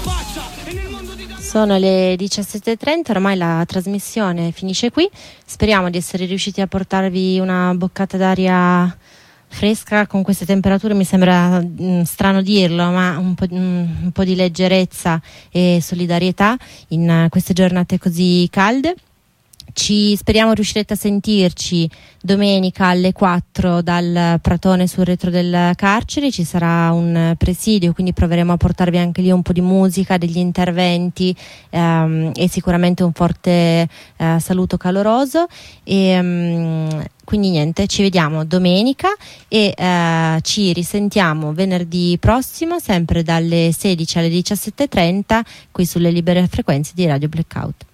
Sono le 17:30, ormai la trasmissione finisce qui. Speriamo di essere riusciti a portarvi una boccata d'aria fresca con queste temperature. Mi sembra strano dirlo, ma un po' di leggerezza e solidarietà in queste giornate così calde. Speriamo riuscirete a sentirci domenica alle 4 dal Pratone sul retro del carcere. Ci sarà un presidio, quindi proveremo a portarvi anche lì un po' di musica, degli interventi e sicuramente un forte saluto caloroso. Quindi niente, ci vediamo domenica e ci risentiamo venerdì prossimo, sempre dalle 16 alle 17:30 qui sulle libere frequenze di Radio Blackout.